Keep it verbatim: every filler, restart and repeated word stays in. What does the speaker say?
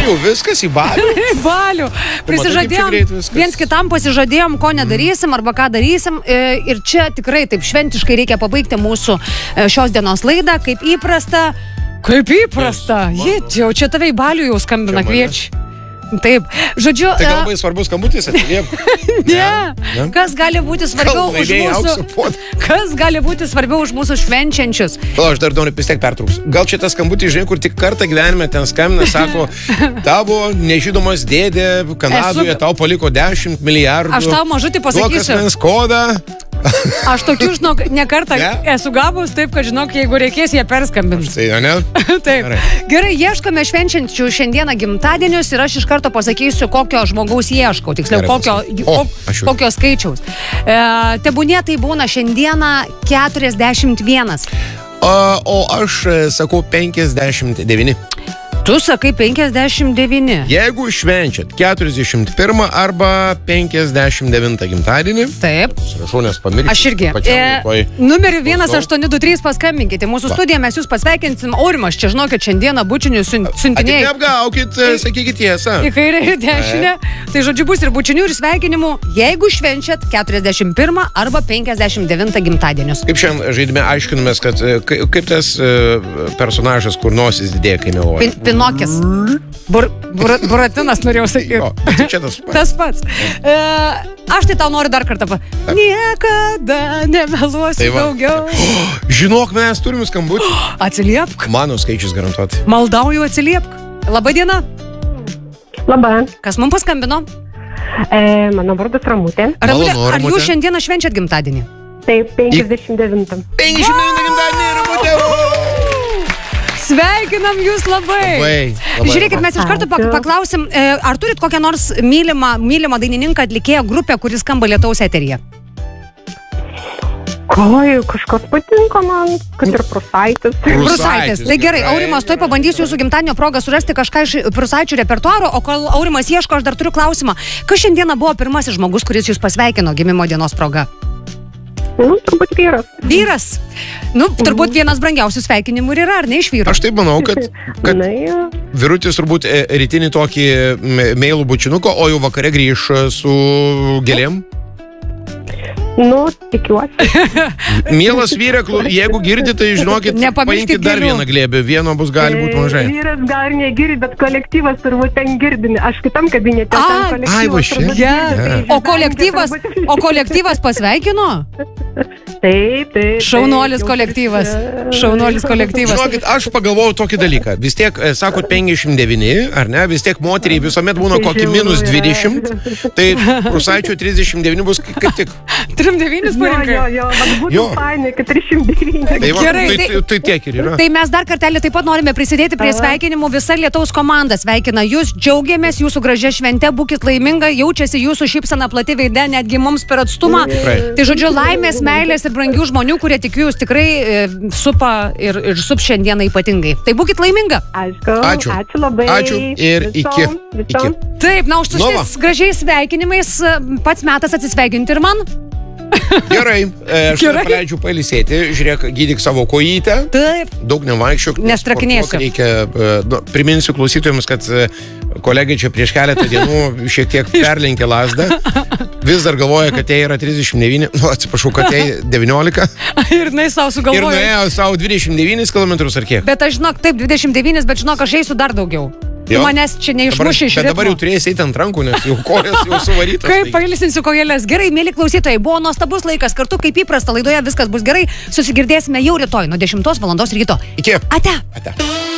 jau viskas į balių. Į balių. Prisižadėjom, viens kitam pasižadėjom, ko nedarysim arba ką darysim. Ir čia tikrai taip šventiškai reikia pabaigti mūsų šios dienos laidą, kaip įprasta. Kaip įprasta. Jie, jau čia tave į balių jau skambina, kviečiu. Taip, žodžiu... Tai labai svarbus skambutis atliep. Ne, ne, kas gali būti svarbiau už mūsų... Kas gali būti svarbiau už mūsų švenčiančius? O, aš dar noriu vis tiek pertrauksiu. Gal čia tas skambutis, žinai, kur tik kartą gyvenime ten skambina, sako, tavo nežinomas dėdė Kanadoje tau paliko dešimt milijardų. Aš tau mažutį pasakysiu. Duok asmens kodą. Aš tokių, žinok, ne kartą ne? esu gavus, taip, kad, žinok, jeigu reikės, jie perskambins. Tai, ne? Taip. Gerai. Gerai, ieškome švenčiančių šiandieną gimtadienius ir aš iš karto pasakysiu, kokio žmogaus ieškau, tiksliau, kokio, o, kokio skaičiaus. E, tebūnė tai būna šiandieną keturiasdešimt vienas. O, o aš sakau penkiasdešimt devyni. Tu sakai penkiasdešimt devyni. Jeigu švenčiat keturiasdešimt pirmą arba penkiasdešimt devintą gimtadienį. Taip. Rašau, nes pamiršau. Aš irgi. E, numeriu vienas aštuoni du trys paskambinkite. Mūsų studiją mes jūs pasveikinsim. Aurimas, čia žinokit, šiandieną bučinių siuntinėjai. Neapgaukit, sakykit tiesą. Į kairę ir dešinę. Tai žodžiu bus ir bučinių ir sveikinimų, jeigu švenčiat keturiasdešimt pirmą arba penkiasdešimt devintą gimtadienius. Kaip šiandien žaidime aiškinamės, kad kaip tas personažas, kur nosis didėja, kai meluoja. Pinokis. Bur, bur, buratinas norėjau sakyti. O, tai čia tas pats. Tas pats. E, aš tai tau noriu dar kartą. Pa... Niekada nemeluosiu tai daugiau. Oh, žinok, mes turim skambutį. Oh, atsiliepk. Mano skaičius garantuoti. Maldauju, atsiliepk. Labą dieną. Labą. Kas mums paskambino? E, mano vardas Ramutė. Ramutė, ar jūs šiandieną švenčiat gimtadienį? Taip, penkiasdešimt devintą. penkiasdešimt devintą gimtadienį, Ramutė. Sveikinam jūs labai. Labai, labai. Žiūrėkit, mes iš karto paklausim, ar turit kokią nors mylimą, mylimą dainininką, atlikėją grupę, kuris skamba Lietaus eteryje? Oi, kažkas patinka man, kad ir Prūsaitis. Prūsaitis. Tai gerai, Aurimas, tuoj pabandysiu jūsų gimtadienio progą surasti kažką iš Prūsaičių repertuaro, o kol Aurimas ieško, aš dar turiu klausimą. Kas šiandieną buvo pirmasis žmogus, kuris jūs pasveikino gimimo dienos proga? Nu, turbūt vyras. Vyras? Nu, turbūt vienas brangiausių sveikinimų ir yra, ar ne iš vyro? Aš taip manau, kad, kad vyrutis turbūt rytinį tokį meilų bučinuko, o jau vakare grįž su gėlėm. Nu, tikiuosi. Mielas vyre, jeigu girdite, tai žinokit, paimkit dar vieną glėbį. Vieno bus gali būti mažai. Vyras gal negirdi, bet kolektyvas turbūt ten girdini. Aš kitam kabinete. Ai, va šiandien. Yeah. O kolektyvas, o kolektyvas pasveikino? Taip, taip. Šaunuolis kolektyvas. Šaunuolis kolektyvas. Žinokit, aš pagalvojau tokį dalyką. Vis tiek, sakot, penkiasdešimt devyni, ar ne? Vis tiek moteriai visuomet būna kokį minus dvidešimt. Tai Prūsaičio trisdešimt devyni bus kaip tik. trisdešimt devynis parinkai. Jo, jo, jo. Būtų fainai, kad trisdešimt devyni. Tai, va, Gerai, tai, tai, tai tiek ir yra. Tai mes dar kartelį taip pat norime prisidėti prie sveikinimų. Visa Lietaus komanda sveikina jūs. Džiaugiamės jūsų gražia švente. Būkit laiminga. Jaučiasi jūsų šypsena plati veide, netgi mums per atstumą. Tai žodžiu, laimės, meilės ir brangių žmonių, kurie tikiu jūs tikrai e, supa ir, ir sup šiandieną ypatingai. Tai būkit laiminga. Aišku. Ačiū. Ačiū labai. Ačiū ir iki. iki. Taip, na, už šiais gražiais sveikinimais pats metas atsisveikinti ir man. Gerai, aš paleidžiu pailsėti, žiūrėk, gydyk savo kojytę. Taip. Daug nevaikščiok. Nestrakinėsiu. Reikia, nu, priminsiu klausytojams, kad kolegai čia prieš keletą dienų šiek tiek perlenkė lazdą. Vis dar galvoja, kad jai yra trisdešimt devyni, nu, atsiprašau, kad jai devyniolika. Ir jinai savo sugalvoja. Ir nuėjo savo dvidešimt devynis kilometrus ar kiek. Bet aš žinok, taip, dvidešimt devynis, bet žinok, aš eisiu dar daugiau. Tu manęs čia neišmuši iš ritmo. Bet dabar jau turėsi eiti ant rankų, nes jau kojas jau suvarytas. Kaip pailsinsiu kojelės. Gerai, mėly klausytojai, buvo nuostabus laikas. Kartu kaip įprasta laidoje viskas bus gerai. Susigirdėsime jau rytoj nuo dešimtos valandos ryto. Iki. Ate. Ate.